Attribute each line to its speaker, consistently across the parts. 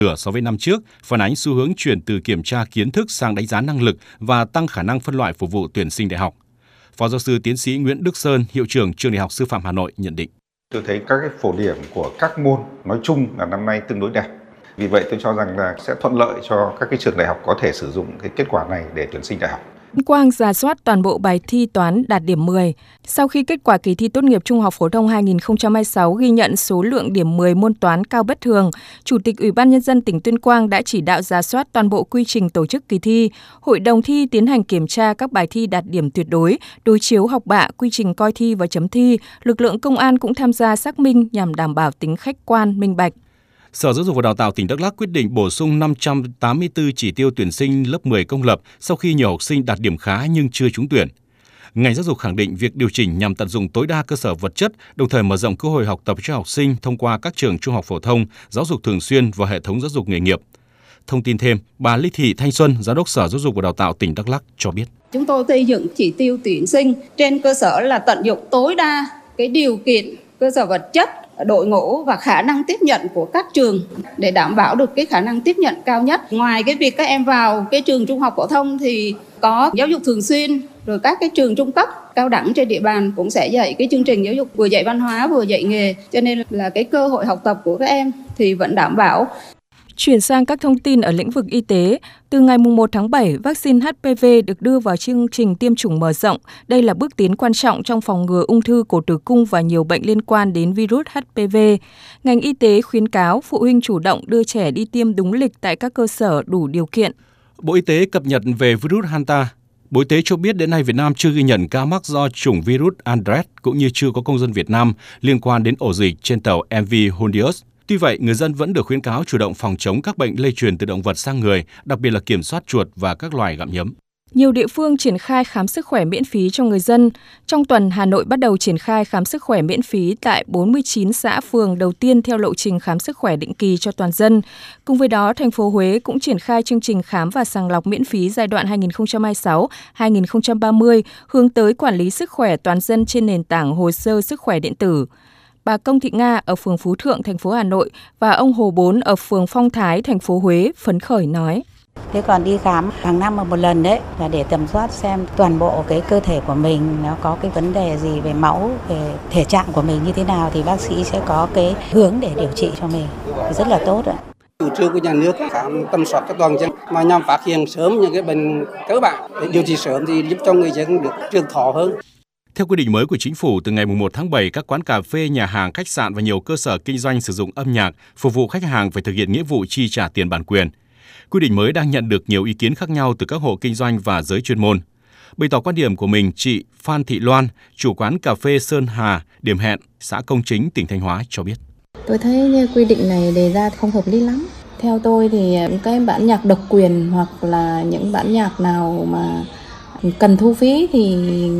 Speaker 1: nửa so với năm trước, phản ánh xu hướng chuyển từ kiểm tra kiến thức sang đánh giá năng lực và tăng khả năng phân loại phục vụ tuyển sinh đại học. Phó giáo sư tiến sĩ Nguyễn Đức Sơn, hiệu trưởng Trường Đại học Sư phạm Hà Nội nhận định.
Speaker 2: Tôi thấy các cái phổ điểm của các môn nói chung là năm nay tương đối đẹp. Vì vậy tôi cho rằng là sẽ thuận lợi cho các cái trường đại học có thể sử dụng cái kết quả này để tuyển sinh đại học.
Speaker 3: Quang rà soát toàn bộ bài thi toán đạt điểm 10. Sau khi kết quả kỳ thi tốt nghiệp trung học phổ thông 2026 ghi nhận số lượng điểm 10 môn toán cao bất thường, Chủ tịch Ủy ban Nhân dân tỉnh Tuyên Quang đã chỉ đạo rà soát toàn bộ quy trình tổ chức kỳ thi. Hội đồng thi tiến hành kiểm tra các bài thi đạt điểm tuyệt đối, đối chiếu học bạ, quy trình coi thi và chấm thi. Lực lượng công an cũng tham gia xác minh nhằm đảm bảo tính khách quan, minh bạch.
Speaker 1: Sở Giáo dục và Đào tạo tỉnh Đắk Lắk quyết định bổ sung 584 chỉ tiêu tuyển sinh lớp 10 công lập sau khi nhiều học sinh đạt điểm khá nhưng chưa trúng tuyển. Ngành giáo dục khẳng định việc điều chỉnh nhằm tận dụng tối đa cơ sở vật chất, đồng thời mở rộng cơ hội học tập cho học sinh thông qua các trường trung học phổ thông, giáo dục thường xuyên và hệ thống giáo dục nghề nghiệp. Thông tin thêm, bà Lê Thị Thanh Xuân, Giám đốc Sở Giáo dục và Đào tạo tỉnh Đắk Lắk cho biết.
Speaker 4: Chúng tôi xây dựng chỉ tiêu tuyển sinh trên cơ sở là tận dụng tối đa cái điều kiện cơ sở vật chất, đội ngũ và khả năng tiếp nhận của các trường để đảm bảo được cái khả năng tiếp nhận cao nhất. Ngoài cái việc các em vào cái trường trung học phổ thông thì có giáo dục thường xuyên, rồi các cái trường trung cấp, cao đẳng trên địa bàn cũng sẽ dạy cái chương trình giáo dục vừa dạy văn hóa vừa dạy nghề, cho nên là cái cơ hội học tập của các em thì vẫn đảm bảo.
Speaker 3: Chuyển sang các thông tin ở lĩnh vực y tế, từ ngày 1 tháng 7, vaccine HPV được đưa vào chương trình tiêm chủng mở rộng. Đây là bước tiến quan trọng trong phòng ngừa ung thư cổ tử cung và nhiều bệnh liên quan đến virus HPV. Ngành y tế khuyến cáo phụ huynh chủ động đưa trẻ đi tiêm đúng lịch tại các cơ sở đủ điều kiện.
Speaker 1: Bộ Y tế cập nhật về virus Hanta. Bộ Y tế cho biết đến nay Việt Nam chưa ghi nhận ca mắc do chủng virus Andres cũng như chưa có công dân Việt Nam liên quan đến ổ dịch trên tàu MV Hondius. Tuy vậy, người dân vẫn được khuyến cáo chủ động phòng chống các bệnh lây truyền từ động vật sang người, đặc biệt là kiểm soát chuột và các loài gặm nhấm.
Speaker 3: Nhiều địa phương triển khai khám sức khỏe miễn phí cho người dân. Trong tuần, Hà Nội bắt đầu triển khai khám sức khỏe miễn phí tại 49 xã phường đầu tiên theo lộ trình khám sức khỏe định kỳ cho toàn dân. Cùng với đó, thành phố Huế cũng triển khai chương trình khám và sàng lọc miễn phí giai đoạn 2026-2030, hướng tới quản lý sức khỏe toàn dân trên nền tảng hồ sơ sức khỏe điện tử. Bà Công Thị Nga ở phường Phú Thượng, thành phố Hà Nội và ông Hồ Bốn ở phường Phong Thái, thành phố Huế phấn khởi nói.
Speaker 5: Thế còn đi khám hàng năm một lần đấy là để tầm soát xem toàn bộ cái cơ thể của mình nó có cái vấn đề gì về máu, về thể trạng của mình như thế nào thì bác sĩ sẽ có cái hướng để điều trị cho mình. Rất là tốt ạ.
Speaker 6: Chủ trương của nhà nước khám tầm soát cho toàn dân mà nhằm phát hiện sớm những cái bệnh cơ bản để điều trị sớm thì giúp cho người dân được trường thọ hơn.
Speaker 1: Theo quy định mới của Chính phủ, từ ngày 1 tháng 7, các quán cà phê, nhà hàng, khách sạn và nhiều cơ sở kinh doanh sử dụng âm nhạc phục vụ khách hàng phải thực hiện nghĩa vụ chi trả tiền bản quyền. Quy định mới đang nhận được nhiều ý kiến khác nhau từ các hộ kinh doanh và giới chuyên môn. Bày tỏ quan điểm của mình, chị Phan Thị Loan, chủ quán cà phê Sơn Hà, Điểm Hẹn, xã Công Chính, tỉnh Thanh Hóa cho biết.
Speaker 7: Tôi thấy quy định này đề ra không hợp lý lắm. Theo tôi thì cái bản nhạc độc quyền hoặc là những bản nhạc nào mà cần thu phí thì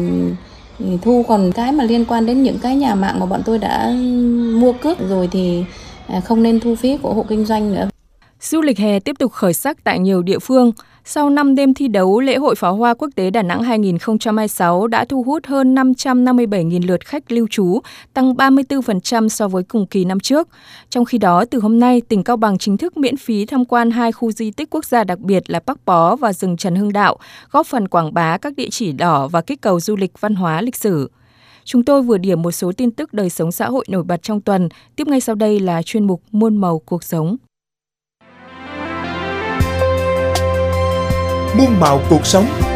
Speaker 7: thu, còn cái mà liên quan đến những cái nhà mạng mà bọn tôi đã mua cước rồi thì không nên thu phí của hộ kinh doanh nữa.
Speaker 3: Du lịch hè tiếp tục khởi sắc tại nhiều địa phương. Sau 5 đêm thi đấu, lễ hội pháo hoa quốc tế Đà Nẵng 2026 đã thu hút hơn 557.000 lượt khách lưu trú, tăng 34% so với cùng kỳ năm trước. Trong khi đó, từ hôm nay, tỉnh Cao Bằng chính thức miễn phí tham quan 2 khu di tích quốc gia đặc biệt là Park Bó và rừng Trần Hưng Đạo, góp phần quảng bá các địa chỉ đỏ và kích cầu du lịch văn hóa lịch sử. Chúng tôi vừa điểm một số tin tức đời sống xã hội nổi bật trong tuần. Tiếp ngay sau đây là chuyên mục Muôn màu cuộc sống.
Speaker 8: Muôn màu cuộc sống.